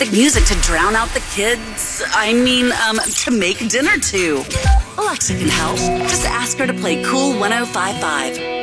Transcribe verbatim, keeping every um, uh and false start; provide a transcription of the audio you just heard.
romantic music to drown out the kids. I mean, um, to make dinner to. Alexa can help. Just ask her to play Cool one oh five five.